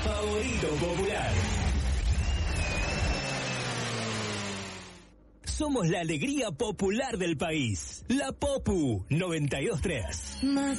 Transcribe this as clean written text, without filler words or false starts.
favorito popular. Somos la alegría popular del país. La Popu 92.3.